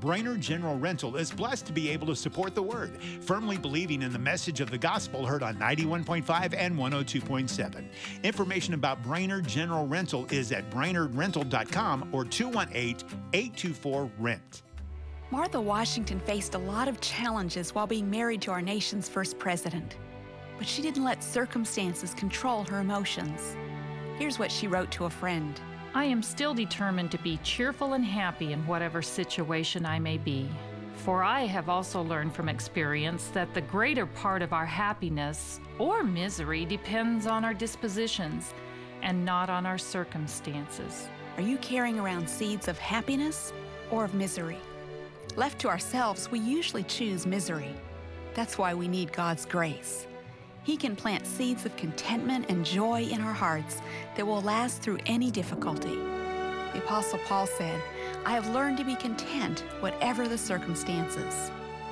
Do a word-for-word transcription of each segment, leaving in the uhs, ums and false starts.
Brainerd General Rental is blessed to be able to support the Word, firmly believing in the message of the gospel heard on ninety-one point five and one oh two point seven. Information about Brainerd General Rental is at brainerd rental dot com or two one eight, eight two four, rent. Martha Washington faced a lot of challenges while being married to our nation's first president. But she didn't let circumstances control her emotions. Here's what she wrote to a friend. I am still determined to be cheerful and happy in whatever situation I may be. For I have also learned from experience that the greater part of our happiness or misery depends on our dispositions and not on our circumstances. Are you carrying around seeds of happiness or of misery? Left to ourselves, we usually choose misery. That's why we need God's grace. He can plant seeds of contentment and joy in our hearts that will last through any difficulty. The Apostle Paul said, I have learned to be content whatever the circumstances.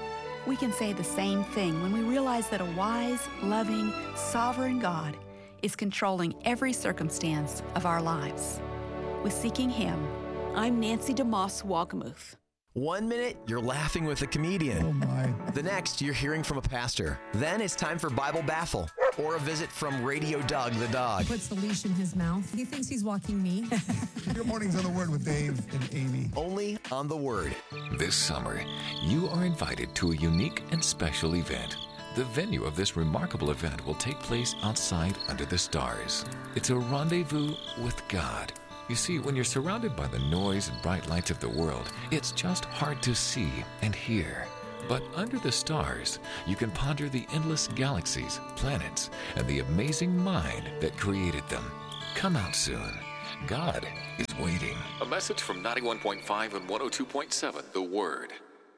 We can say the same thing when we realize that a wise, loving, sovereign God is controlling every circumstance of our lives. With Seeking Him, I'm Nancy DeMoss Wagamuth. One minute, you're laughing with a comedian. Oh, my. The next, you're hearing from a pastor. Then it's time for Bible Baffle or a visit from Radio Doug the dog. Puts the leash in his mouth. He thinks he's walking me. Good mornings on the Word with Dave and Amy. Only on the Word. This summer, you are invited to a unique and special event. The venue of this remarkable event will take place outside under the stars. It's a rendezvous with God. You see, when you're surrounded by the noise and bright lights of the world, it's just hard to see and hear. But under the stars, you can ponder the endless galaxies, planets, and the amazing mind that created them. Come out soon. God is waiting. A message from ninety-one point five and one oh two point seven, The Word.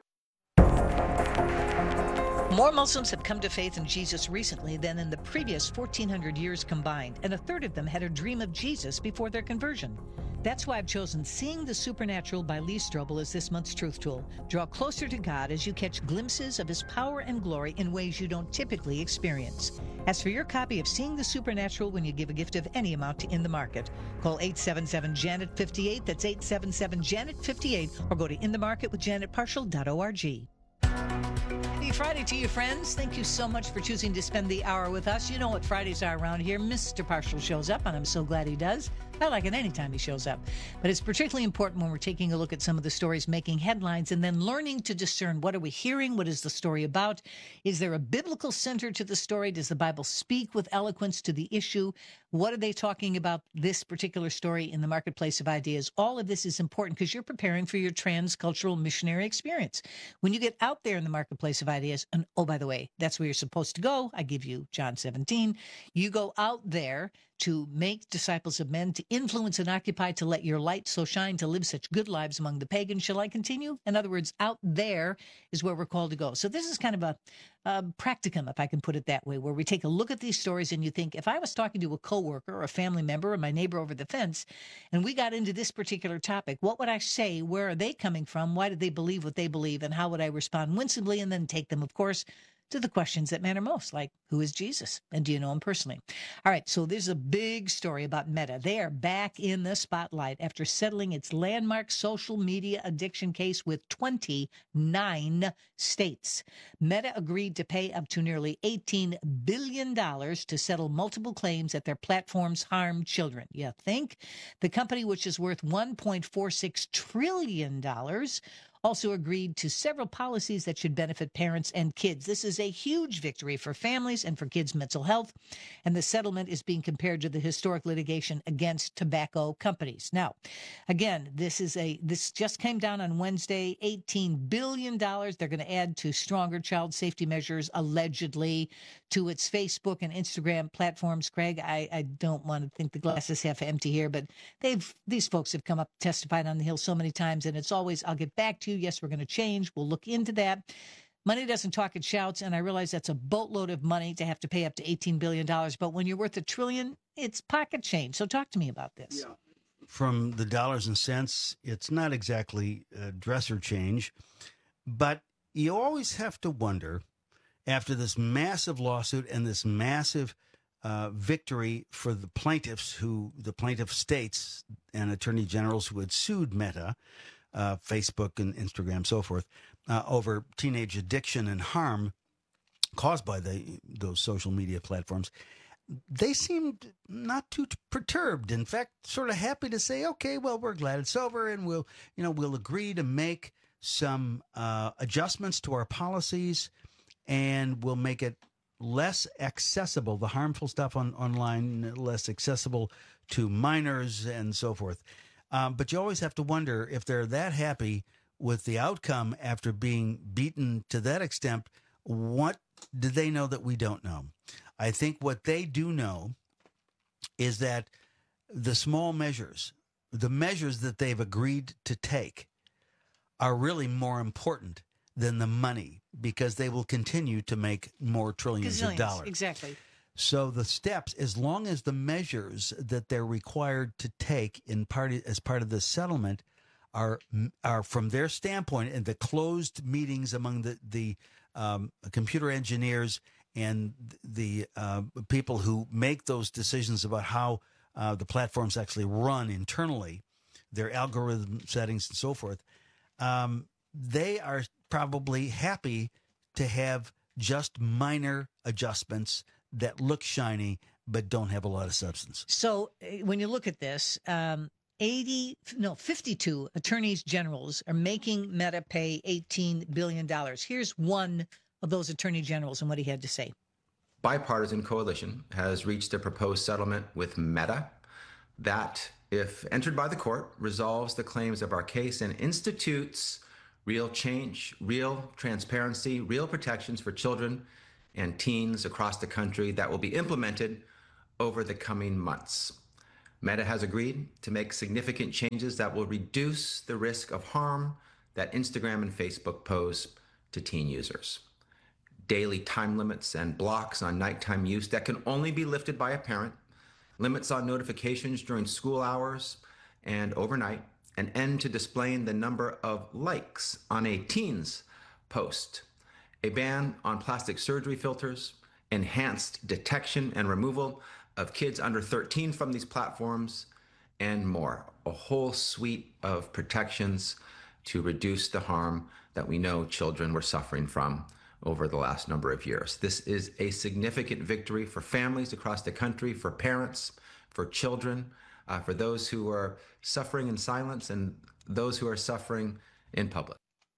More Muslims have come to faith in Jesus recently than in the previous fourteen hundred years combined, and a third of them had a dream of Jesus before their conversion. That's why I've chosen Seeing the Supernatural by Lee Strobel as this month's truth tool. Draw closer to God as you catch glimpses of His power and glory in ways you don't typically experience. As for your copy of Seeing the Supernatural when you give a gift of any amount to In the Market, call eight seven seven, Janet fifty-eight, that's eight seven seven, Janet fifty-eight, or go to in the market with janet partial dot org. Happy Friday to you, friends. Thank you so much for choosing to spend the hour with us. You know what Fridays are around here. Mister Partial shows up, and I'm so glad he does. I like it anytime he shows up. But it's particularly important when we're taking a look at some of the stories making headlines and then learning to discern what are we hearing, what is the story about, is there a biblical center to the story, does the Bible speak with eloquence to the issue, what are they talking about this particular story in the marketplace of ideas. All of this is important because you're preparing for your transcultural missionary experience. When you get out there in the marketplace of ideas, and oh, by the way, that's where you're supposed to go. I give you John seventeen. You go out there to make disciples of men, to influence and occupy, to let your light so shine, to live such good lives among the pagans. Shall I continue? In other words, out there is where we're called to go. So this is kind of a, a practicum, if I can put it that way, where we take a look at these stories and you think, if I was talking to a coworker or a family member or my neighbor over the fence, and we got into this particular topic, what would I say? Where are they coming from? Why do they believe what they believe? And how would I respond winsomely? And then take them, of course, to the questions that matter most, like who is Jesus? And do you know him personally? All right, so there's a big story about Meta. They are back in the spotlight after settling its landmark social media addiction case with twenty-nine states. Meta agreed to pay up to nearly eighteen billion dollars to settle multiple claims that their platforms harm children. You think? The company, which is worth one point four six trillion dollars, also agreed to several policies that should benefit parents and kids. This is a huge victory for families and for kids' mental health, and the settlement is being compared to the historic litigation against tobacco companies. Now, again, this is a this just came down on Wednesday, eighteen billion dollars. They're going to add to stronger child safety measures, allegedly, to its Facebook and Instagram platforms. Craig, I, I don't want to think the glass is half empty here, but they've these folks have come up, testified on the Hill so many times, and it's always, I'll get back to you. Yes, we're going to change. We'll look into that. Money doesn't talk, it shouts, and I realize that's a boatload of money to have to pay up to eighteen billion dollars, but when you're worth a trillion, it's pocket change. So talk to me about this. Yeah. From the dollars and cents, it's not exactly a dresser change, but you always have to wonder, after this massive lawsuit and this massive uh, victory for the plaintiffs, who the plaintiff states and attorney generals who had sued Meta, uh, Facebook and Instagram, so forth, uh, over teenage addiction and harm caused by the those social media platforms, they seemed not too perturbed. In fact, sort of happy to say, okay, well, we're glad it's over, and we'll, you know, we'll agree to make some uh, adjustments to our policies, and we'll make it less accessible, the harmful stuff on online, less accessible to minors and so forth. Um, but you always have to wonder if they're that happy with the outcome after being beaten to that extent, what do they know that we don't know? I think what they do know is that the small measures, the measures that they've agreed to take, are really more important than the money, because they will continue to make more trillions Gazillions, of dollars. Exactly. So the steps, as long as the measures that they're required to take in part as part of the settlement are are from their standpoint, and the closed meetings among the the um, computer engineers and the uh, people who make those decisions about how uh, the platforms actually run internally, their algorithm settings and so forth, um, they are probably happy to have just minor adjustments that look shiny but don't have a lot of substance. So uh, when you look at this, um, eighty, no, fifty-two attorneys generals are making Meta pay eighteen billion dollars. Here's one of those attorney generals and what he had to say. Bipartisan coalition has reached a proposed settlement with Meta that, if entered by the court, resolves the claims of our case and institutes real change, real transparency, real protections for children and teens across the country that will be implemented over the coming months. Meta has agreed to make significant changes that will reduce the risk of harm that Instagram and Facebook pose to teen users. Daily time limits and blocks on nighttime use that can only be lifted by a parent, limits on notifications during school hours and overnight, an end to displaying the number of likes on a teen's post, a ban on plastic surgery filters, enhanced detection and removal of kids under thirteen from these platforms, and more. A whole suite of protections to reduce the harm that we know children were suffering from over the last number of years. This is a significant victory for families across the country, for parents, for children, uh, for those who are suffering in silence and those who are suffering in public.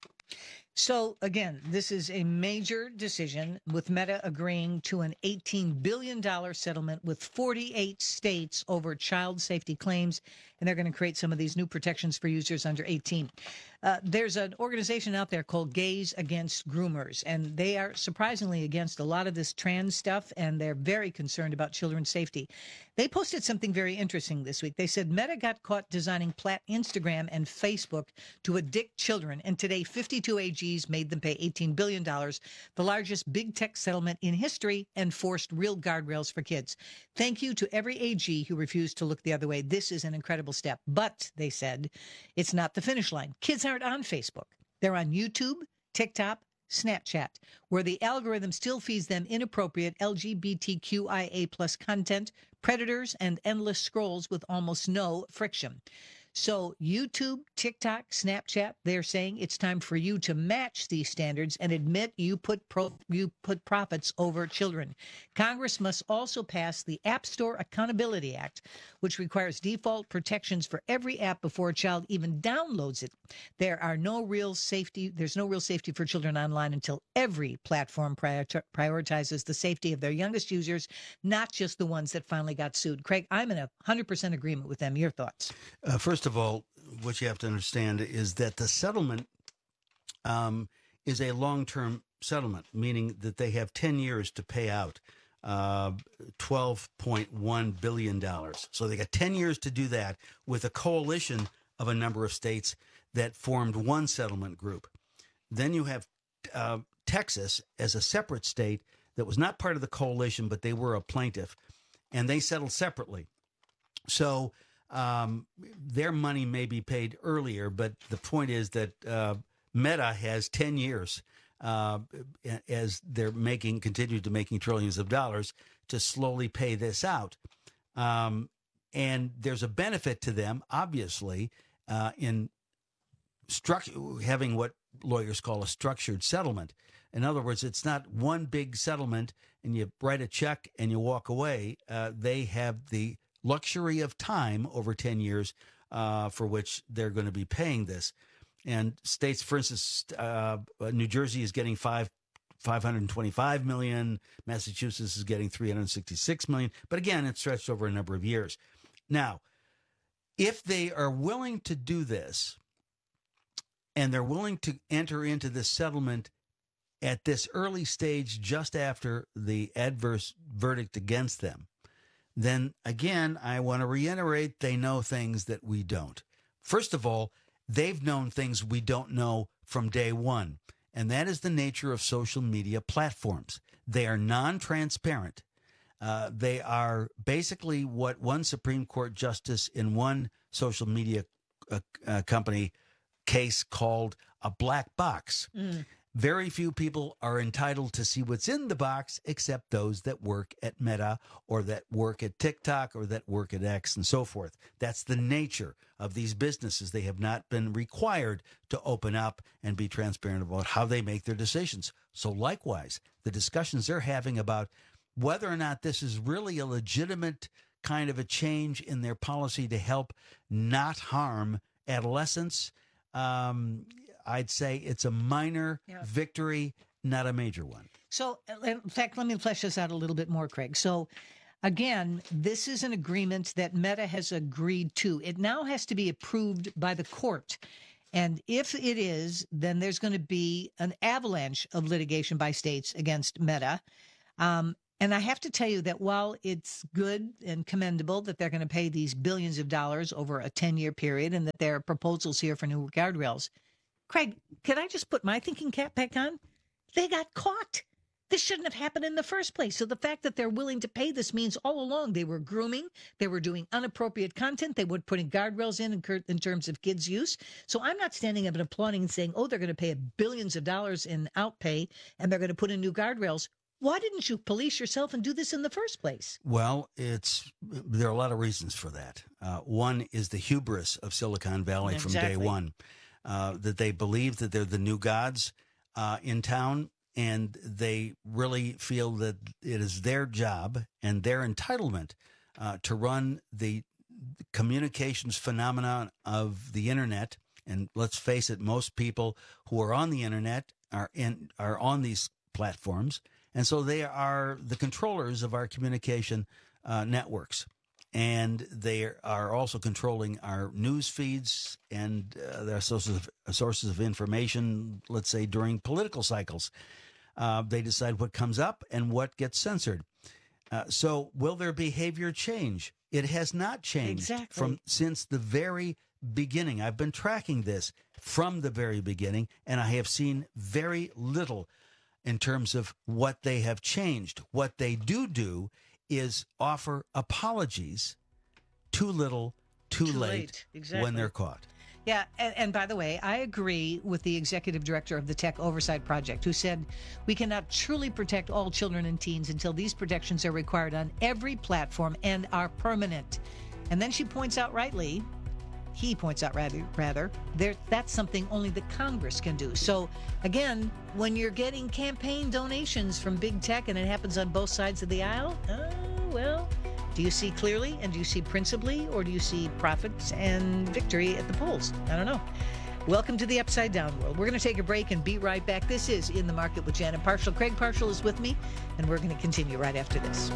So again, this is a major decision, with Meta agreeing to an eighteen billion dollars settlement with forty-eight states over child safety claims, and they're going to create some of these new protections for users under eighteen. Uh, there's an organization out there called Gays Against Groomers, and they are surprisingly against a lot of this trans stuff, and they're very concerned about children's safety. They posted something very interesting this week. They said Meta got caught designing plat Instagram and Facebook to addict children, and today fifty-two A Gs made them pay eighteen billion dollars, the largest big tech settlement in history, and forced real guardrails for kids. Thank you to every A G who refused to look the other way. This is an incredible step. But, they said, it's not the finish line. Kids aren't on Facebook. They're on YouTube, TikTok, Snapchat, where the algorithm still feeds them inappropriate L G B T Q I A plus content, predators, and endless scrolls with almost no friction. So YouTube, TikTok, Snapchat, they're saying it's time for you to match these standards and admit you put pro, you put profits over children. Congress must also pass the App Store Accountability Act, which requires default protections for every app before a child even downloads it. There are no real safety. There's no real safety for children online until every platform prior, prioritizes the safety of their youngest users, not just the ones that finally got sued. Craig, I'm in a one hundred percent agreement with them. Your thoughts? Uh, first of all, what you have to understand is that the settlement um, is a long-term settlement, meaning that they have ten years to pay out uh, twelve point one billion dollars. So they got ten years to do that with a coalition of a number of states that formed one settlement group. Then you have uh, Texas as a separate state that was not part of the coalition, but they were a plaintiff, and they settled separately. So um, their money may be paid earlier, but the point is that uh, Meta has ten years uh, as they're making, continue to making trillions of dollars to slowly pay this out. Um, and there's a benefit to them, obviously, uh, in structure, having what lawyers call a structured settlement. In other words, it's not one big settlement and you write a check and you walk away. Uh, they have the luxury of time over ten years uh, for which they're going to be paying this. And states, for instance, uh, New Jersey is getting five. five hundred twenty-five million. Massachusetts is getting three hundred sixty-six million. But again, it's stretched over a number of years. Now, if they are willing to do this and they're willing to enter into this settlement at this early stage, just after the adverse verdict against them, then again, I want to reiterate, they know things that we don't. First of all, they've known things we don't know from day one. And that is the nature of social media platforms. They are non-transparent. Uh, they are basically what one Supreme Court justice in one social media uh, uh, company case called a black box. Mm. Very few people are entitled to see what's in the box except those that work at Meta or that work at TikTok or that work at X and so forth. That's the nature of these businesses. They have not been required to open up and be transparent about how they make their decisions. So likewise, the discussions they're having about whether or not this is really a legitimate kind of a change in their policy to help not harm adolescents, um, I'd say it's a minor yeah. victory, not a major one. So, in fact, let me flesh this out a little bit more, Craig. So, again, this is an agreement that Meta has agreed to. It now has to be approved by the court. And if it is, then there's going to be an avalanche of litigation by states against Meta. Um, and I have to tell you that while it's good and commendable that they're going to pay these billions of dollars over a ten-year period and that there are proposals here for new guardrails, Craig, can I just put my thinking cap back on? They got caught. This shouldn't have happened in the first place. So the fact that they're willing to pay this means all along they were grooming, they were doing inappropriate content, they were putting guardrails in in, in terms of kids' use. So I'm not standing up and applauding and saying, oh, they're going to pay billions of dollars in outpay and they're going to put in new guardrails. Why didn't you police yourself and do this in the first place? Well, it's there are a lot of reasons for that. Uh, one is the hubris of Silicon Valley exactly. from day one. Uh, that they believe that they're the new gods uh, in town, and they really feel that it is their job and their entitlement uh, to run the communications phenomenon of the internet. And let's face it, most people who are on the internet are in are on these platforms, and so they are the controllers of our communication uh, networks. And they are also controlling our news feeds and uh, their sources of, sources of information, let's say, during political cycles. Uh, they decide what comes up and what gets censored. Uh, so will their behavior change? It has not changed exactly. from since the very beginning. I've been tracking this from the very beginning, and I have seen very little in terms of what they have changed. What they do do is offer apologies too little, too, too late, late. Exactly. when they're caught. Yeah, and, and by the way, I agree with the executive director of the Tech Oversight Project, who said, we cannot truly protect all children and teens until these protections are required on every platform and are permanent. And then she points out rightly, he points out rather, rather there, that's something only the Congress can do. So again, when you're getting campaign donations from big tech and it happens on both sides of the aisle, oh, well, do you see clearly and do you see principally, or do you see profits and victory at the polls? I don't know. Welcome to the Upside Down world. We're going to take a break and be right back. This is In the Market with Janet Parshall. Craig Parshall is with me, and we're going to continue right after this.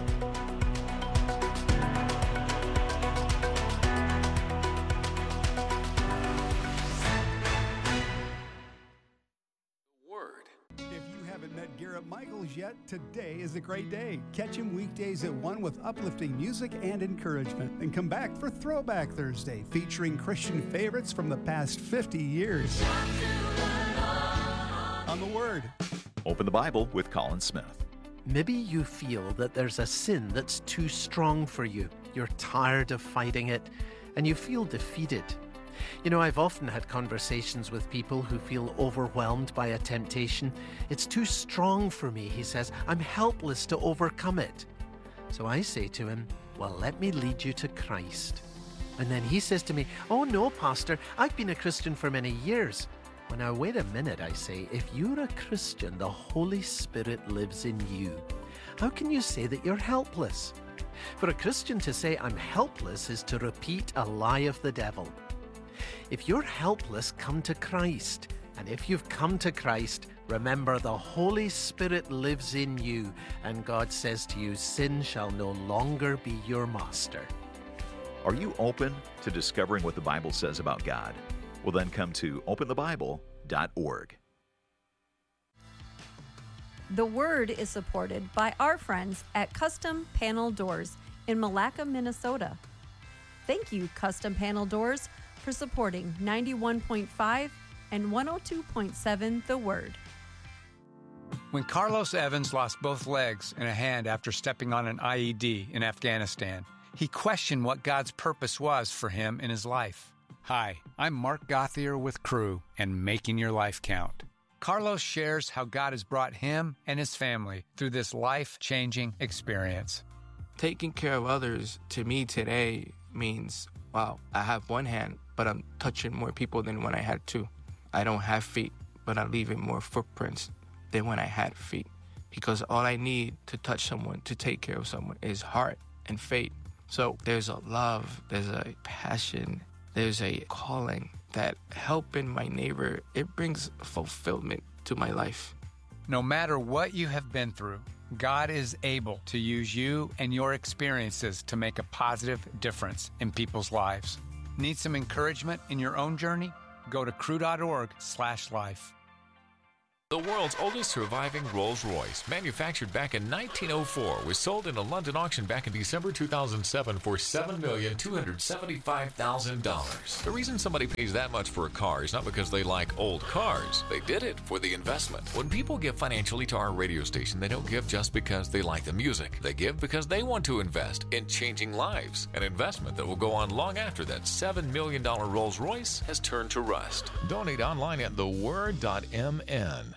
Michaels yet, today is a great day. Catch him weekdays at one with uplifting music and encouragement. And come back for Throwback Thursday, featuring Christian favorites from the past fifty years. On the Word. Open the Bible with Colin Smith. Maybe you feel that there's a sin that's too strong for you. You're tired of fighting it, and you feel defeated. You know, I've often had conversations with people who feel overwhelmed by a temptation. It's too strong for me, he says. I'm helpless to overcome it. So I say to him, well, let me lead you to Christ. And then he says to me, "Oh no, Pastor, I've been a Christian for many years." Well, now, wait a minute, I say. If you're a Christian, the Holy Spirit lives in you. How can you say that you're helpless? For a Christian to say, "I'm helpless," is to repeat a lie of the devil. If you're helpless, come to Christ. And if you've come to Christ, remember the Holy Spirit lives in you. And God says to you, sin shall no longer be your master. Are you open to discovering what the Bible says about God? Well, then come to open the bible dot org. The Word is supported by our friends at Custom Panel Doors in Malacca, Minnesota. Thank you, Custom Panel Doors, for supporting ninety-one point five and one oh two point seven The Word. When Carlos Evans lost both legs and a hand after stepping on an I E D in Afghanistan, he questioned what God's purpose was for him in his life. Hi, I'm Mark Gothier with Crew and Making Your Life Count. Carlos shares how God has brought him and his family through this life-changing experience. Taking care of others to me today means, wow, I have one hand, but I'm touching more people than when I had two. I don't have feet, but I'm leaving more footprints than when I had feet. Because all I need to touch someone, to take care of someone, is heart and faith. So there's a love, there's a passion, there's a calling that helping my neighbor, it brings fulfillment to my life. No matter what you have been through, God is able to use you and your experiences to make a positive difference in people's lives. Need some encouragement in your own journey? Go to crew dot org slash life. The world's oldest surviving Rolls-Royce, manufactured back in nineteen oh four, was sold in a London auction back in December two thousand seven for seven million two hundred seventy-five thousand dollars. The reason somebody pays that much for a car is not because they like old cars. They did it for the investment. When people give financially to our radio station, they don't give just because they like the music. They give because they want to invest in changing lives, an investment that will go on long after that seven million dollars Rolls-Royce has turned to rust. Donate online at the word dot m n.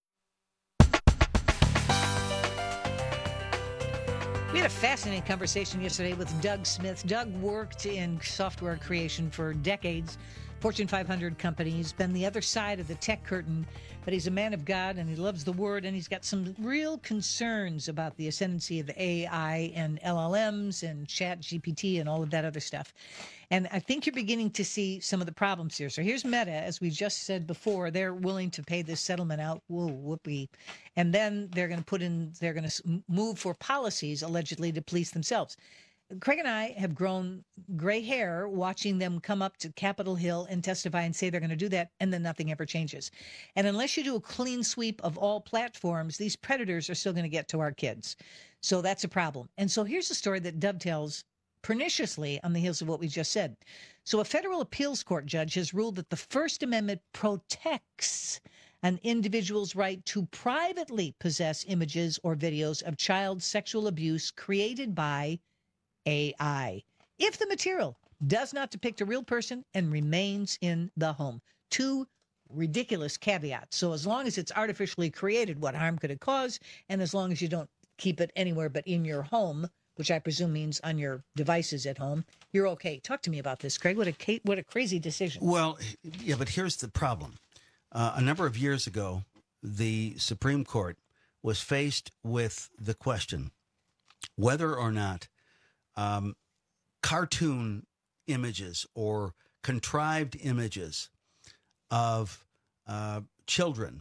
We had a fascinating conversation yesterday with Doug Smith. Doug worked in software creation for decades, Fortune five hundred companies, been the other side of the tech curtain, but he's a man of God and he loves the Word, and he's got some real concerns about the ascendancy of A I and L L Ms and Chat G P T and all of that other stuff. And I think you're beginning to see some of the problems here. So here's Meta, as we just said before, they're willing to pay this settlement out. Whoa, whoopee. And then they're going to put in, they're going to move for policies allegedly to police themselves. Craig and I have grown gray hair watching them come up to Capitol Hill and testify and say they're going to do that, and then nothing ever changes. And unless you do a clean sweep of all platforms, these predators are still going to get to our kids. So that's a problem. And so here's a story that dovetails perniciously on the heels of what we just said. So a federal appeals court judge has ruled that the First Amendment protects an individual's right to privately possess images or videos of child sexual abuse created by A I, if the material does not depict a real person and remains in the home. Two ridiculous caveats. So as long as it's artificially created, what harm could it cause? And as long as you don't keep it anywhere but in your home, which I presume means on your devices at home, you're okay. Talk to me about this, Craig. What a what a crazy decision. Well, yeah, but here's the problem. Uh, a number of years ago, the Supreme Court was faced with the question whether or not um, cartoon images or contrived images of uh, children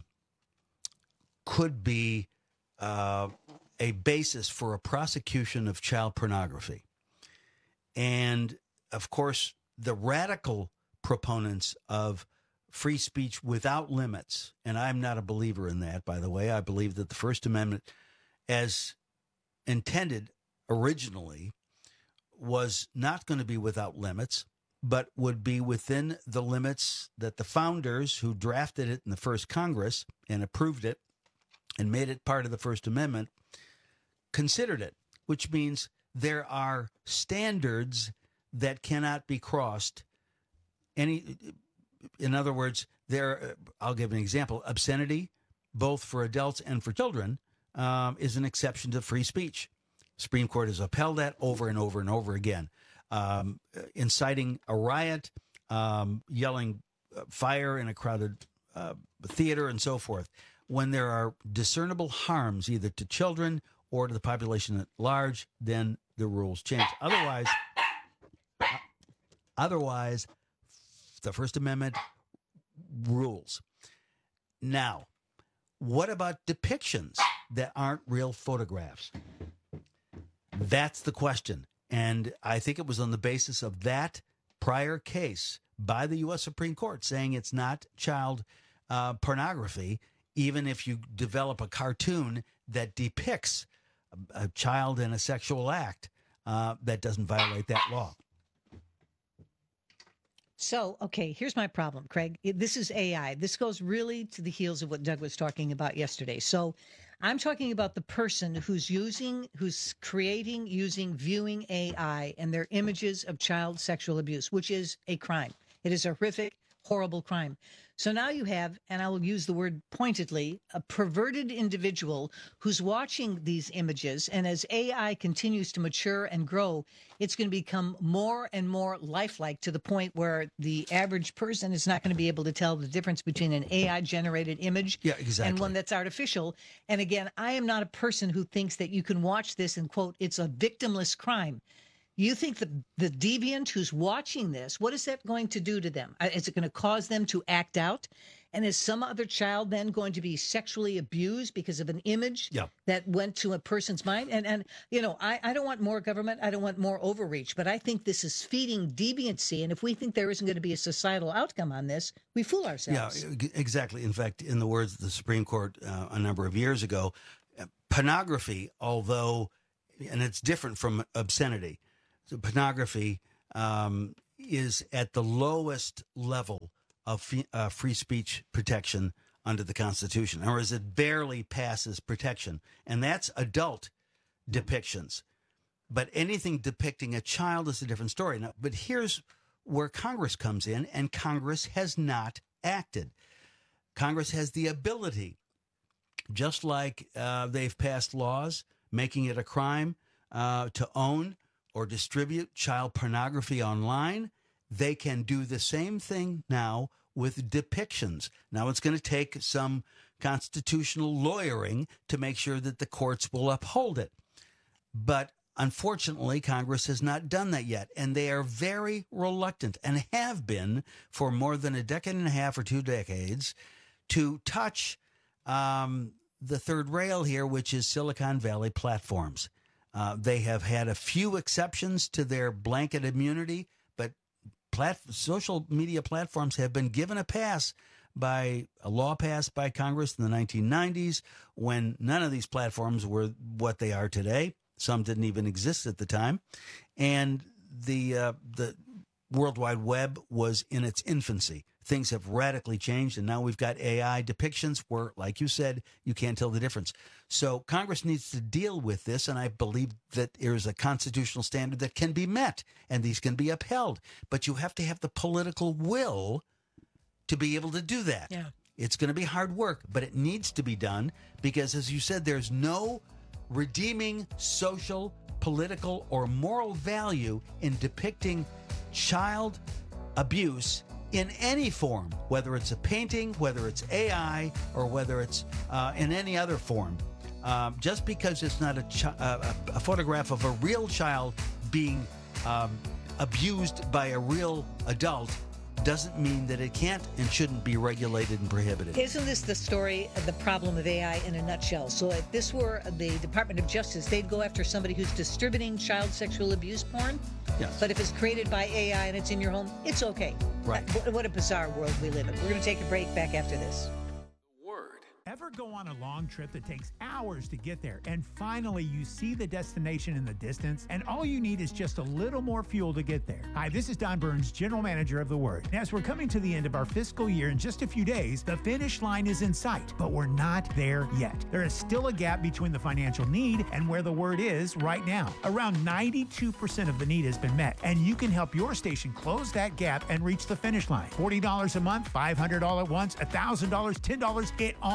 could be uh, a basis for a prosecution of child pornography. And, of course, the radical proponents of free speech without limits, and I'm not a believer in that, by the way. I believe that the First Amendment, as intended originally, was not going to be without limits, but would be within the limits that the founders who drafted it in the first Congress and approved it and made it part of the First Amendment considered it, which means there are standards that cannot be crossed. Any, in other words, there, I'll give an example. Obscenity, both for adults and for children, um, is an exception to free speech. Supreme Court has upheld that over and over and over again. um, inciting a riot, um, yelling uh, fire in a crowded uh, theater, and so forth. When there are discernible harms either to children or to the population at large, then the rules change. Otherwise, uh, otherwise, the First Amendment rules. Now, what about depictions that aren't real photographs? That's the question. And I think it was on the basis of that prior case by the U S Supreme Court saying it's not child uh, pornography, even if you develop a cartoon that depicts a, a child in a sexual act, uh, that doesn't violate that law. So, okay, here's my problem, Craig. This is A I. This goes really to the heels of what Doug was talking about yesterday. So I'm talking about the person who's using, who's creating, using, viewing A I and their images of child sexual abuse, which is a crime. It is a horrific, horrible crime. So now you have, and I will use the word pointedly, a perverted individual who's watching these images. And as A I continues to mature and grow, it's going to become more and more lifelike to the point where the average person is not going to be able to tell the difference between an A I-generated image yeah, exactly. and one that's artificial. And again, I am not a person who thinks that you can watch this and, quote, it's a victimless crime. You think the, the deviant who's watching this, what is that going to do to them? Is it going to cause them to act out? And is some other child then going to be sexually abused because of an image yeah. that went to a person's mind? And, and you know, I, I don't want more government. I don't want more overreach. But I think this is feeding deviancy. And if we think there isn't going to be a societal outcome on this, we fool ourselves. Yeah, exactly. In fact, in the words of the Supreme Court uh, a number of years ago, pornography, although, and it's different from obscenity, so pornography um, is at the lowest level of fee, uh, free speech protection under the Constitution, or as it barely passes protection, and that's adult depictions. But anything depicting a child is a different story. Now, but here's where Congress comes in, and Congress has not acted. Congress has the ability, just like uh, they've passed laws making it a crime uh, to own or distribute child pornography online, they can do the same thing now with depictions. Now, it's going to take some constitutional lawyering to make sure that the courts will uphold it. But unfortunately, Congress has not done that yet, and they are very reluctant, and have been for more than a decade and a half or two decades, to touch um, the third rail here, which is Silicon Valley platforms. Uh, they have had a few exceptions to their blanket immunity, but plat- social media platforms have been given a pass by a law passed by Congress in the nineteen nineties when none of these platforms were what they are today. Some didn't even exist at the time. And the uh, the World Wide Web was in its infancy. Things have radically changed, and now we've got A I depictions where, like you said, you can't tell the difference. So Congress needs to deal with this, and I believe that there's a constitutional standard that can be met, and these can be upheld. But you have to have the political will to be able to do that. Yeah. It's going to be hard work, but it needs to be done because, as you said, there's no redeeming social, political, or moral value in depicting child abuse in any form, whether it's a painting, whether it's A I, or whether it's uh, in any other form. Um, just because it's not a, chi- a, a photograph of a real child being um, abused by a real adult doesn't mean that it can't and shouldn't be regulated and prohibited. Isn't this the story of the problem of A I in a nutshell? So if this were the Department of Justice, they'd go after somebody who's distributing child sexual abuse porn. Yes. But if it's created by A I and it's in your home, it's okay. Right. What, what a bizarre world we live in. We're going to take a break. Back after this. Ever go on a long trip that takes hours to get there, and finally you see the destination in the distance, and all you need is just a little more fuel to get there? Hi, this is Don Burns, General Manager of The Word. And as we're coming to the end of our fiscal year in just a few days, the finish line is in sight, but we're not there yet. There is still a gap between the financial need and where The Word is right now. Around ninety-two percent of the need has been met, and you can help your station close that gap and reach the finish line. forty dollars a month, five hundred dollars all at once, one thousand dollars, ten dollars, it all makes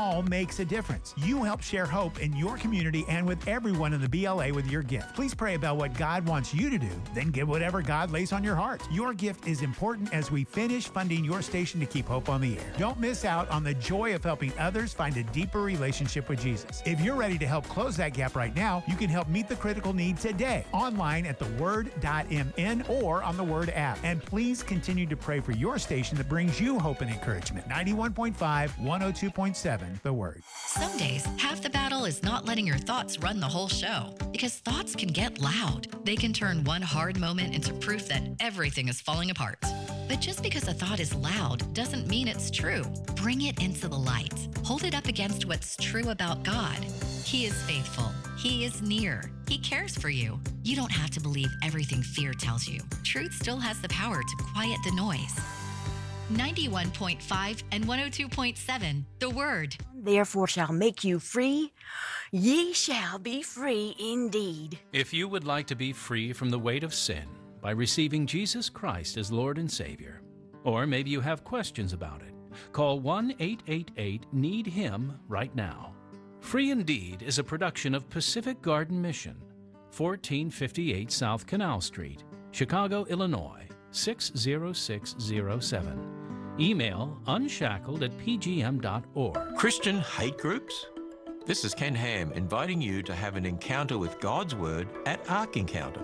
makes a difference. You help share hope in your community and with everyone in the B L A with your gift. Please pray about what God wants you to do, then give whatever God lays on your heart. Your gift is important as we finish funding your station to keep hope on the air. Don't miss out on the joy of helping others find a deeper relationship with Jesus. If you're ready to help close that gap right now, you can help meet the critical need today, online at the word dot m n or on the Word app. And please continue to pray for your station that brings you hope and encouragement. ninety-one point five, one oh two point seven, The Word. Some days, half the battle is not letting your thoughts run the whole show, because thoughts can get loud. They can turn one hard moment into proof that everything is falling apart. But just because a thought is loud doesn't mean it's true. Bring it into the light. Hold it up against what's true about God. He is faithful. He is near. He cares for you. You don't have to believe everything fear tells you. Truth still has the power to quiet the noise. ninety-one point five and one oh two point seven, The Word. Therefore shall make you free. Ye shall be free indeed. If you would like to be free from the weight of sin by receiving Jesus Christ as Lord and Savior, or maybe you have questions about it, call one eight eight eight, need him right now. Free Indeed is a production of Pacific Garden Mission, fourteen fifty-eight South Canal Street, Chicago, Illinois, six zero six zero seven. Email unshackled at p g m dot org. Christian hate groups? This is Ken Ham inviting you to have an encounter with God's Word at Ark Encounter.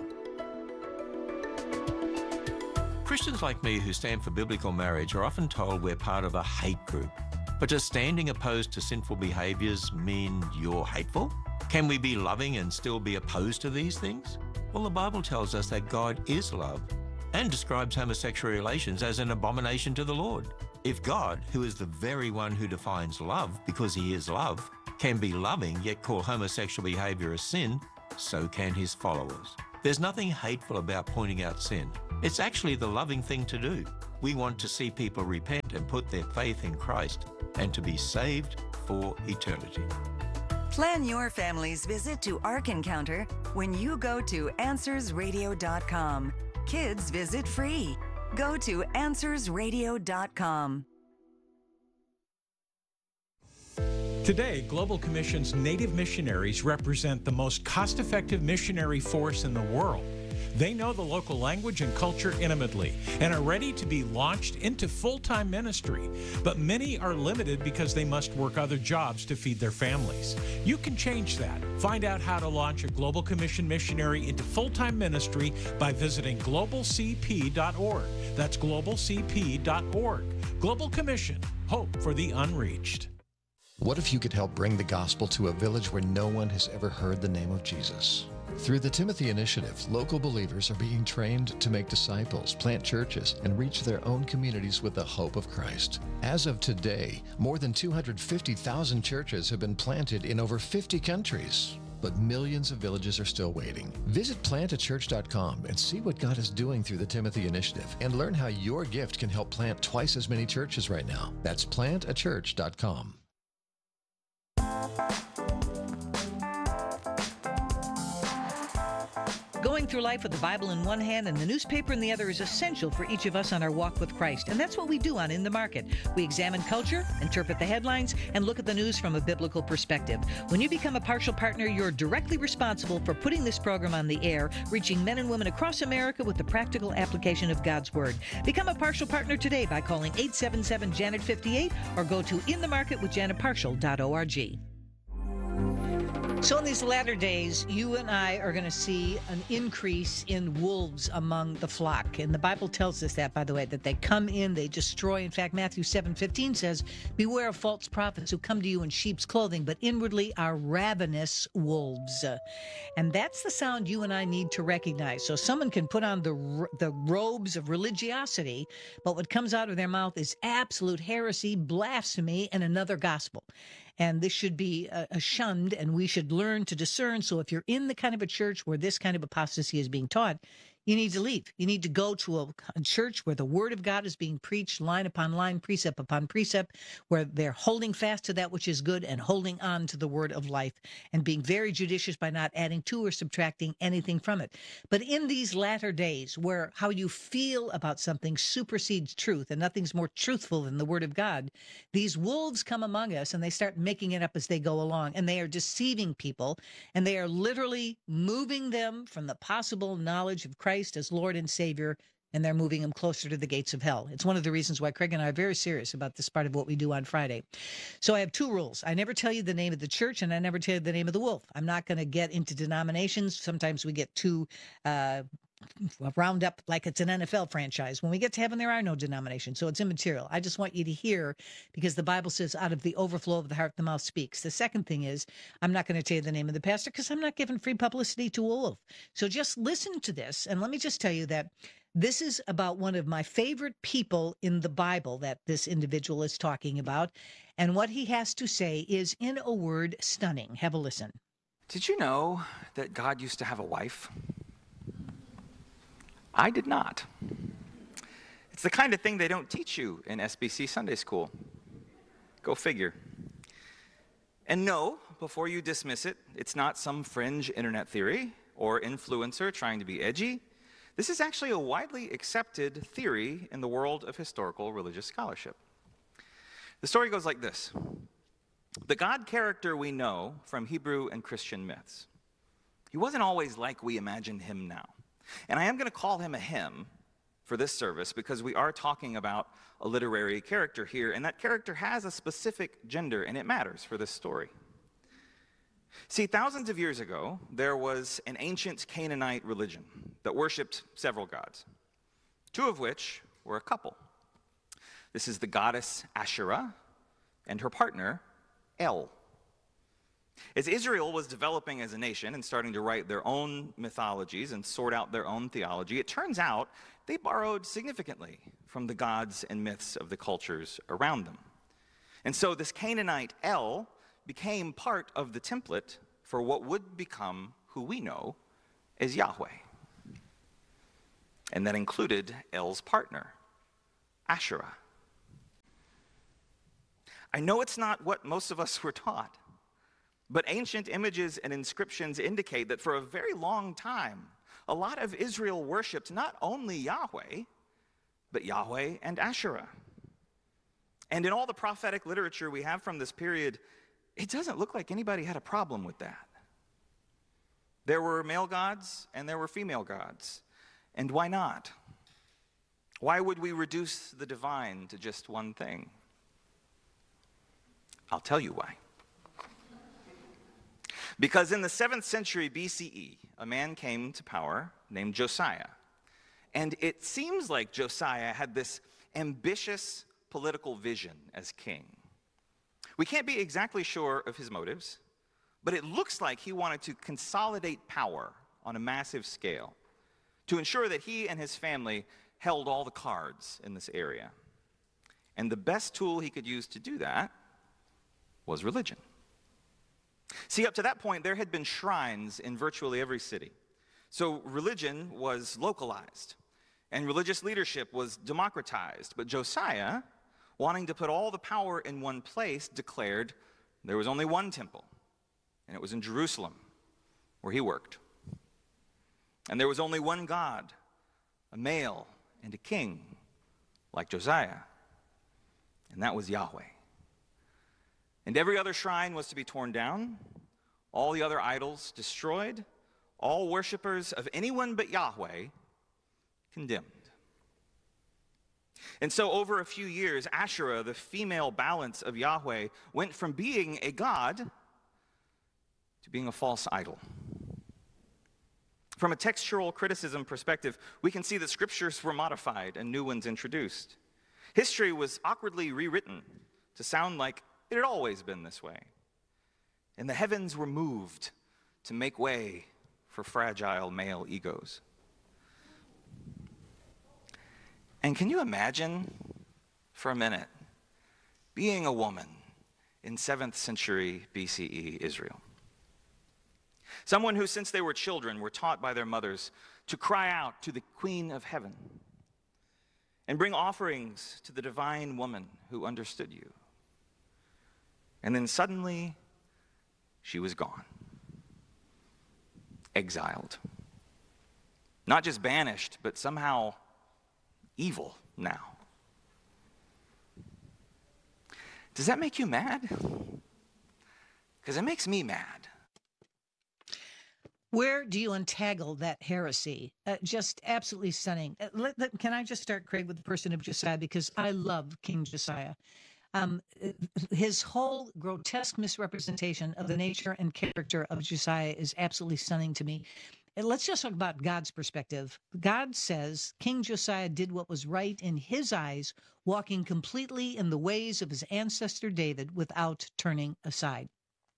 Christians like me who stand for biblical marriage are often told we're part of a hate group. But does standing opposed to sinful behaviors mean you're hateful? Can we be loving and still be opposed to these things? Well, the Bible tells us that God is love and describes homosexual relations as an abomination to the Lord. If God, who is the very one who defines love because he is love, can be loving yet call homosexual behavior a sin, so can his followers. There's nothing hateful about pointing out sin. It's actually the loving thing to do. We want to see people repent and put their faith in Christ and to be saved for eternity. Plan your family's visit to Ark Encounter when you go to answers radio dot com. Kids visit free. Go to answers radio dot com. Today, Global Commission's Native missionaries represent the most cost-effective missionary force in the world. They know the local language and culture intimately and are ready to be launched into full-time ministry. But many are limited because they must work other jobs to feed their families. You can change that. Find out how to launch a Global Commission missionary into full-time ministry by visiting global c p dot org. That's global c p dot org. Global Commission, hope for the unreached. What if you could help bring the gospel to a village where no one has ever heard the name of Jesus? Through the Timothy Initiative, local believers are being trained to make disciples, plant churches, and reach their own communities with the hope of Christ. As of today, more than two hundred fifty thousand churches have been planted in over fifty countries. But millions of villages are still waiting. Visit plant a church dot com and see what God is doing through the Timothy Initiative and learn how your gift can help plant twice as many churches right now. That's plant a church dot com. Going through life with the Bible in one hand and the newspaper in the other is essential for each of us on our walk with Christ. And that's what we do on In the Market. We examine culture, interpret the headlines, and look at the news from a biblical perspective. When you become a partial partner, you're directly responsible for putting this program on the air, reaching men and women across America with the practical application of God's Word. Become a partial partner today by calling eight seven seven, Janet fifty-eight or go to in the market with janet partial dot org. So in these latter days, you and I are going to see an increase in wolves among the flock. And the Bible tells us that, by the way, that they come in, they destroy. In fact, Matthew seven fifteen says, beware of false prophets who come to you in sheep's clothing, but inwardly are ravenous wolves. Uh, and that's the sound you and I need to recognize. So someone can put on the, the robes of religiosity, but what comes out of their mouth is absolute heresy, blasphemy, and another gospel. And this should be uh, shunned, and we should learn to discern. So if you're in the kind of a church where this kind of apostasy is being taught, you need to leave. You need to go to a, a church where the word of God is being preached line upon line, precept upon precept, where they're holding fast to that which is good and holding on to the word of life and being very judicious by not adding to or subtracting anything from it. But in these latter days where how you feel about something supersedes truth and nothing's more truthful than the word of God, these wolves come among us and they start making it up as they go along, and they are deceiving people, and they are literally moving them from the possible knowledge of Christ as Lord and Savior, and they're moving them closer to the gates of hell. It's one of the reasons why Craig and I are very serious about this part of what we do on Friday. So I have two rules. I never tell you the name of the church, and I never tell you the name of the wolf. I'm not going to get into denominations. Sometimes we get too uh, round up like it's an N F L franchise. When we get to heaven, there are no denominations, so it's immaterial. I just want you to hear, because the Bible says out of the overflow of the heart, the mouth speaks. The second thing is, I'm not going to tell you the name of the pastor because I'm not giving free publicity to a wolf. So just listen to this, and let me just tell you that this is about one of my favorite people in the Bible that this individual is talking about, and what he has to say is, in a word, stunning. Have a listen. Did you know that God used to have a wife? I did not. It's the kind of thing they don't teach you in S B C Sunday School. Go figure. And no, before you dismiss it, it's not some fringe internet theory or influencer trying to be edgy. This is actually a widely accepted theory in the world of historical religious scholarship. The story goes like this. The God character we know from Hebrew and Christian myths, he wasn't always like we imagine him now. And I am going to call him a him for this service because we are talking about a literary character here, and that character has a specific gender, and it matters for this story. See, thousands of years ago, there was an ancient Canaanite religion that worshipped several gods, two of which were a couple. This is the goddess Asherah and her partner, El. As Israel was developing as a nation and starting to write their own mythologies and sort out their own theology, it turns out they borrowed significantly from the gods and myths of the cultures around them. And so this Canaanite El became part of the template for what would become who we know as Yahweh. And that included El's partner, Asherah. I know it's not what most of us were taught, but ancient images and inscriptions indicate that for a very long time, a lot of Israel worshipped not only Yahweh, but Yahweh and Asherah. And in all the prophetic literature we have from this period, it doesn't look like anybody had a problem with that. There were male gods and there were female gods. And why not? Why would we reduce the divine to just one thing? I'll tell you why. Because in the seventh century B C E, a man came to power named Josiah. And it seems like Josiah had this ambitious political vision as king. We can't be exactly sure of his motives, but it looks like he wanted to consolidate power on a massive scale to ensure that he and his family held all the cards in this area. And the best tool he could use to do that was religion. See, up to that point, there had been shrines in virtually every city. So religion was localized, and religious leadership was democratized. But Josiah, wanting to put all the power in one place, declared there was only one temple, and it was in Jerusalem, where he worked. And there was only one God, a male and a king, like Josiah, and that was Yahweh. And every other shrine was to be torn down, all the other idols destroyed, all worshipers of anyone but Yahweh condemned. And so over a few years, Asherah, the female balance of Yahweh, went from being a god to being a false idol. From a textual criticism perspective, we can see that scriptures were modified and new ones introduced. History was awkwardly rewritten to sound like it had always been this way. And the heavens were moved to make way for fragile male egos. And can you imagine for a minute being a woman in seventh century B C E Israel? Someone who, since they were children, were taught by their mothers to cry out to the Queen of Heaven and bring offerings to the divine woman who understood you. And then suddenly, she was gone. Exiled. Not just banished, but somehow evil now. Does that make you mad? Because it makes me mad. Where do you untangle that heresy? Uh, just absolutely stunning. Uh, let, let, can I just start, Craig, with the person of Josiah? Because I love King Josiah. Um, his whole grotesque misrepresentation of the nature and character of Josiah is absolutely stunning to me. And let's just talk about God's perspective. God says King Josiah did what was right in his eyes, walking completely in the ways of his ancestor David without turning aside.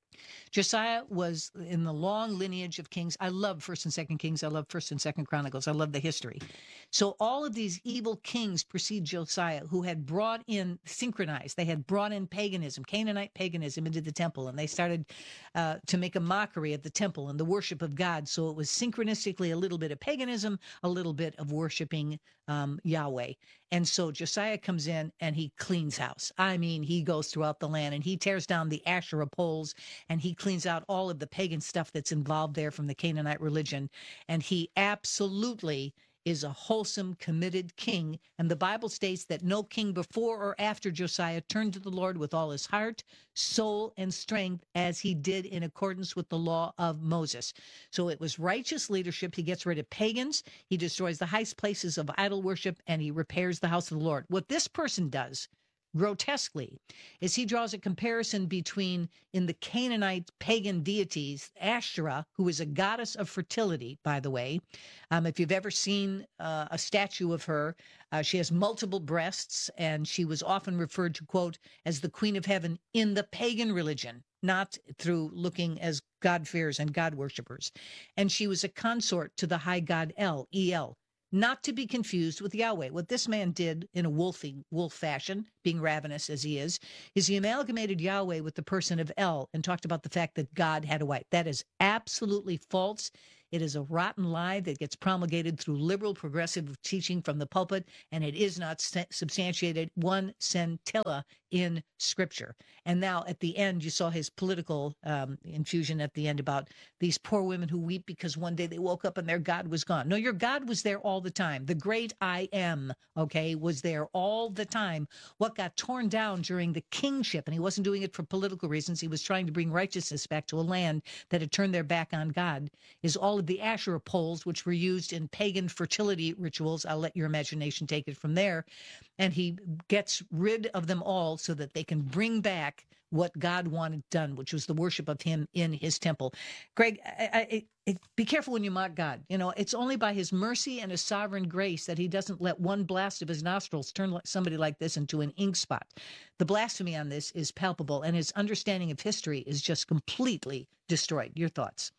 Josiah was in the long lineage of kings. I love First and Second Kings. I love First and Second Chronicles. I love the history. So all of these evil kings precede Josiah, who had brought in, synchronized, they had brought in paganism, Canaanite paganism into the temple, and they started uh, to make a mockery of the temple and the worship of God. So it was synchronistically a little bit of paganism, a little bit of worshiping um, Yahweh. And so Josiah comes in and he cleans house. I mean, he goes throughout the land and he tears down the Asherah poles and he cleans out all of the pagan stuff that's involved there from the Canaanite religion. And he absolutely is a wholesome, committed king. And the Bible states that no king before or after Josiah turned to the Lord with all his heart, soul, and strength as he did in accordance with the law of Moses. So it was righteous leadership. He gets rid of pagans. He destroys the highest places of idol worship, and he repairs the house of the Lord. What this person does grotesquely is he draws a comparison between, in the Canaanite pagan deities, Asherah, who is a goddess of fertility, by the way. Um, if you've ever seen uh, a statue of her, uh, she has multiple breasts, and she was often referred to, quote, as the Queen of Heaven in the pagan religion, not through looking as God-fearers and God-worshippers. And she was a consort to the high god El, E L, not to be confused with Yahweh. What this man did in a wolfy, wolf fashion, being ravenous as he is, is he amalgamated Yahweh with the person of El and talked about the fact that God had a wife. That is absolutely false. It is a rotten lie that gets promulgated through liberal progressive teaching from the pulpit, and it is not substantiated one centilla in Scripture. And now at the end, you saw his political um, infusion at the end about these poor women who weep because one day they woke up and their God was gone. No, your God was there all the time. The great I am, okay, was there all the time. What got torn down during the kingship, and he wasn't doing it for political reasons, he was trying to bring righteousness back to a land that had turned their back on God, is all of the Asherah poles, which were used in pagan fertility rituals. I'll let your imagination take it from there. And he gets rid of them all so that they can bring back what God wanted done, which was the worship of him in his temple. Greg, I, I, I, be careful when you mock God. You know, it's only by his mercy and his sovereign grace that he doesn't let one blast of his nostrils turn somebody like this into an ink spot. The blasphemy on this is palpable, and his understanding of history is just completely destroyed. Your thoughts?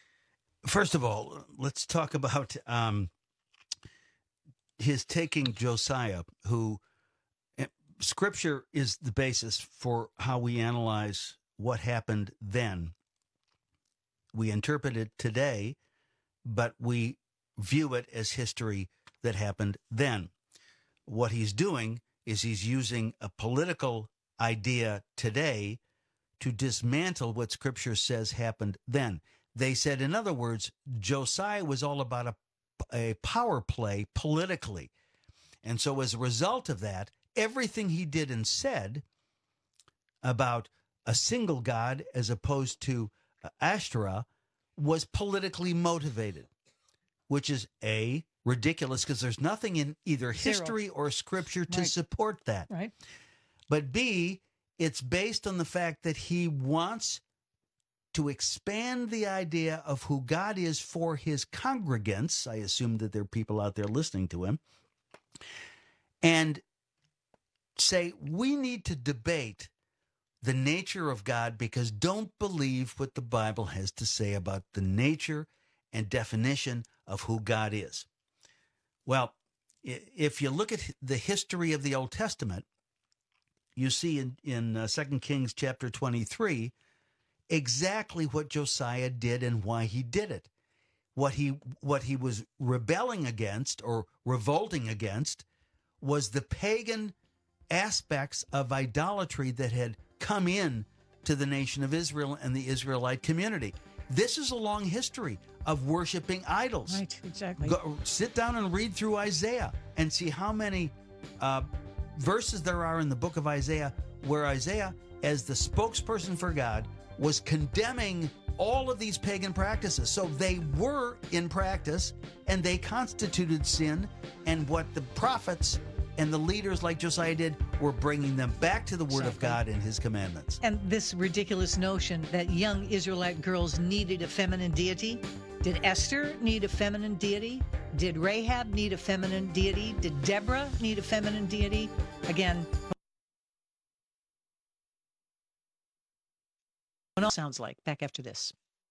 First of all, let's talk about um, his taking Josiah, who Scripture is the basis for how we analyze what happened then. We interpret it today, but we view it as history that happened then. What he's doing is he's using a political idea today to dismantle what Scripture says happened then. They said, in other words, Josiah was all about a, a power play politically. And so as a result of that, everything he did and said about a single God as opposed to Ashtoreth was politically motivated, which is A, ridiculous because there's nothing in either history Zero. or Scripture to Right. support that. Right. But B, it's based on the fact that he wants to expand the idea of who God is for his congregants. I assume that there are people out there listening to him. And say, we need to debate the nature of God because don't believe what the Bible has to say about the nature and definition of who God is. Well, if you look at the history of the Old Testament, you see in, in uh, Second Kings chapter twenty-three, exactly what Josiah did and why he did it. What he what he was rebelling against or revolting against was the pagan aspects of idolatry that had come in to the nation of Israel and the Israelite community. This is a long history of worshiping idols. Right, exactly. Go, sit down and read through Isaiah and see how many uh, verses there are in the book of Isaiah where Isaiah, as the spokesperson for God, was condemning all of these pagan practices. So they were in practice and they constituted sin, and what the prophets and the leaders like Josiah did were bringing them back to the Word of God and His commandments. And this ridiculous notion that young Israelite girls needed a feminine deity. Did Esther need a feminine deity? Did Rahab need a feminine deity? Did Deborah need a feminine deity? Again, what it sounds like. Back after this.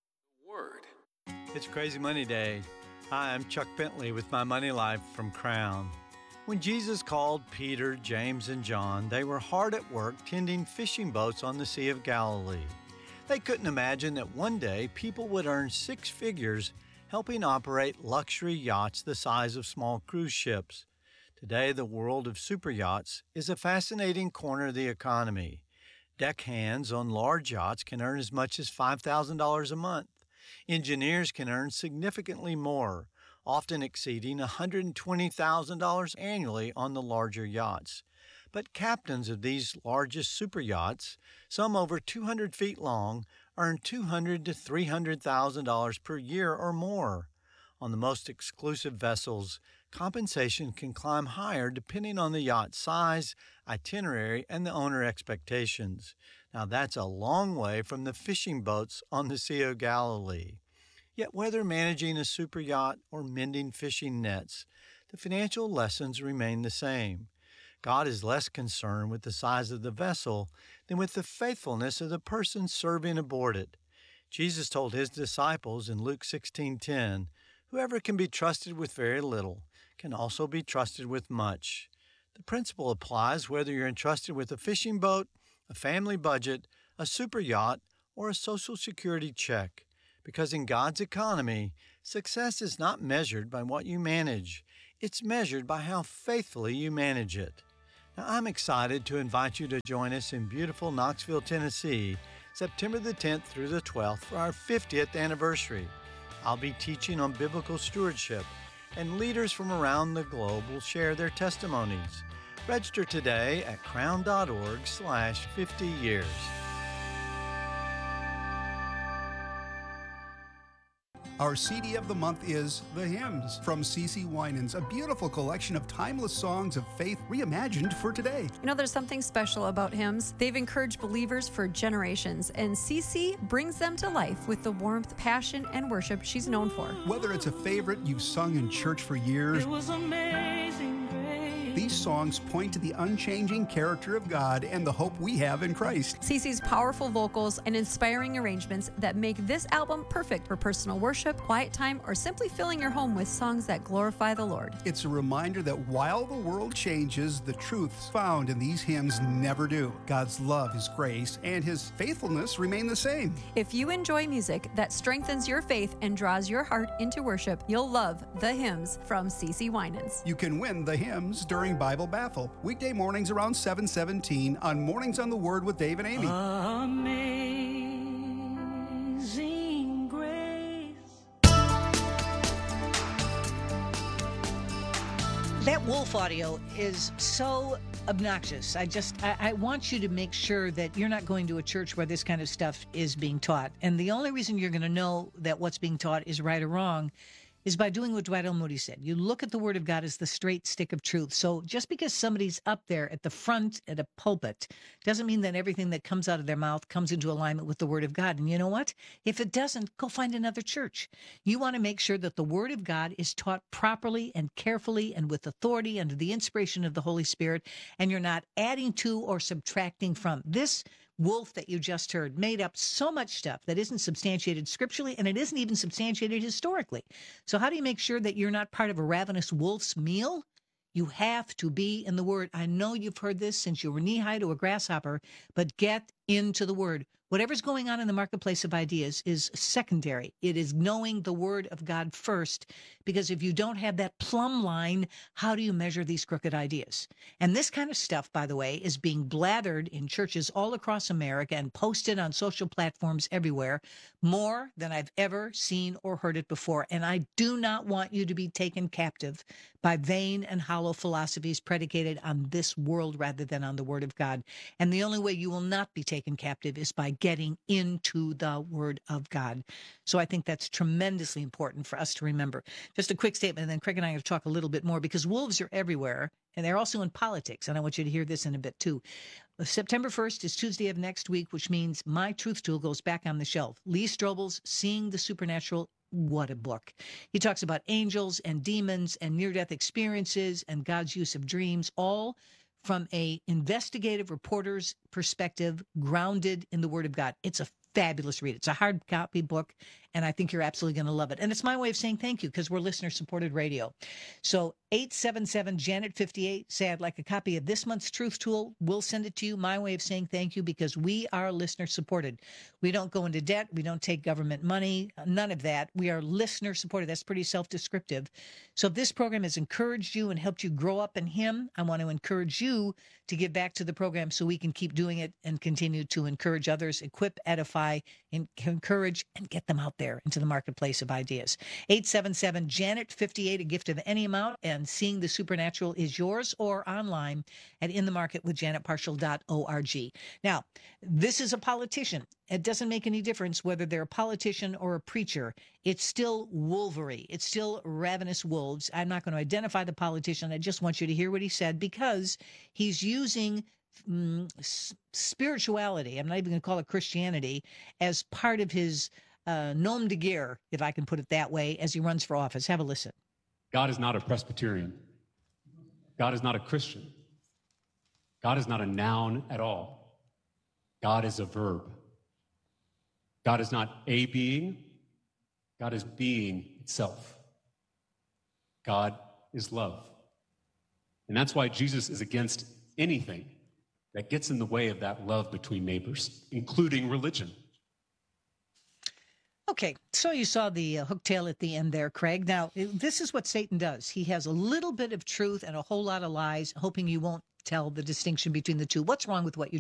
Word. It's Crazy Money Day. Hi, I'm Chuck Bentley with My Money Life from Crown. When Jesus called Peter, James, and John, they were hard at work tending fishing boats on the Sea of Galilee. They couldn't imagine that one day people would earn six figures helping operate luxury yachts the size of small cruise ships. Today, the world of super yachts is a fascinating corner of the economy. Deckhands on large yachts can earn as much as five thousand dollars a month. Engineers can earn significantly more, often exceeding one hundred twenty thousand dollars annually on the larger yachts. But captains of these largest super yachts, some over two hundred feet long, earn two hundred thousand to three hundred thousand dollars per year or more. On the most exclusive vessels, compensation can climb higher depending on the yacht's size, itinerary, and the owner expectations. Now that's a long way from the fishing boats on the Sea of Galilee. Yet whether managing a super yacht or mending fishing nets, the financial lessons remain the same. God is less concerned with the size of the vessel than with the faithfulness of the person serving aboard it. Jesus told his disciples in Luke sixteen ten, "Whoever can be trusted with very little can also be trusted with much." The principle applies whether you're entrusted with a fishing boat, a family budget, a super yacht, or a Social Security check. Because in God's economy, success is not measured by what you manage. It's measured by how faithfully you manage it. Now, I'm excited to invite you to join us in beautiful Knoxville, Tennessee, September the tenth through the twelfth for our fiftieth anniversary. I'll be teaching on biblical stewardship, and leaders from around the globe will share their testimonies. Register today at crown.org slash 50 years. Our C D of the month is The Hymns from CeCe Winans, a beautiful collection of timeless songs of faith reimagined for today. You know, there's something special about hymns. They've encouraged believers for generations, and CeCe brings them to life with the warmth, passion, and worship she's known for. Whether it's a favorite you've sung in church for years, It was amazing grace. these songs point to the unchanging character of God and the hope we have in Christ. CeCe's powerful vocals and inspiring arrangements that make this album perfect for personal worship, quiet time, or simply filling your home with songs that glorify the Lord. It's a reminder that while the world changes, the truths found in these hymns never do. God's love, His grace, and His faithfulness remain the same. If you enjoy music that strengthens your faith and draws your heart into worship, you'll love The Hymns from CeCe Winans. You can win The Hymns during Bible Baffle, weekday mornings around seven seventeen on Mornings on the Word with Dave and Amy. Amazing grace. That wolf audio is so obnoxious. I just, I, I want you to make sure that you're not going to a church where this kind of stuff is being taught. And the only reason you're going to know that what's being taught is right or wrong is by doing what Dwight L. Moody said. You look at the Word of God as the straight stick of truth. So just because somebody's up there at the front at a pulpit doesn't mean that everything that comes out of their mouth comes into alignment with the Word of God. And you know what? If it doesn't, go find another church. You want to make sure that the Word of God is taught properly and carefully and with authority under the inspiration of the Holy Spirit, and you're not adding to or subtracting from. This wolf that you just heard made up so much stuff that isn't substantiated scripturally, and it isn't even substantiated historically. So how do you make sure that you're not part of a ravenous wolf's meal? You have to be in the Word. I know you've heard this since you were knee-high to a grasshopper, but get into the Word. Whatever's going on in the marketplace of ideas is secondary. It is knowing the Word of God first, because if you don't have that plumb line, how do you measure these crooked ideas? And this kind of stuff, by the way, is being blathered in churches all across America and posted on social platforms everywhere, more than I've ever seen or heard it before. And I do not want you to be taken captive by vain and hollow philosophies predicated on this world rather than on the Word of God. And the only way you will not be taken captive is by getting into the Word of God. So I think that's tremendously important for us to remember. Just a quick statement, and then Craig and I are going to talk a little bit more, because wolves are everywhere, and they're also in politics, and I want you to hear this in a bit too. September first is Tuesday of next week, which means my truth tool goes back on the shelf. Lee Strobel's Seeing the Supernatural. What a book. He talks about angels and demons and near-death experiences and God's use of dreams, all from a investigative reporter's perspective, grounded in the Word of God. It's a fabulous read. It's a hard copy book, and I think you're absolutely going to love it. And it's my way of saying thank you, because we're listener-supported radio. So eight seven seven Janet fifty-eight, say I'd like a copy of this month's Truth Tool. We'll send it to you. My way of saying thank you, because we are listener-supported. We don't go into debt. We don't take government money. None of that. We are listener-supported. That's pretty self-descriptive. So if this program has encouraged you and helped you grow up in Him, I want to encourage you to give back to the program so we can keep doing it and continue to encourage others, equip, edify, and encourage, and get them out there into the marketplace of ideas. eight seven seven Janet fifty-eight, a gift of any amount, and Seeing the Supernatural is yours, or online at in the market with janet parshall dot org. Now, this is a politician. It doesn't make any difference whether they're a politician or a preacher. It's still wolvery. It's still ravenous wolves. I'm not going to identify the politician. I just want you to hear what he said, because he's using mm, s- spirituality, I'm not even going to call it Christianity, as part of his uh, nom de guerre, if I can put it that way, as he runs for office. Have a listen. God is not a Presbyterian. God is not a Christian. God is not a noun at all. God is a verb. God is not a being. God is being itself. God is love. And that's why Jesus is against anything that gets in the way of that love between neighbors, including religion. Okay, so you saw the uh, hooktail at the end there, Craig. Now, this is what Satan does. He has a little bit of truth and a whole lot of lies, hoping you won't tell the distinction between the two. What's wrong with what you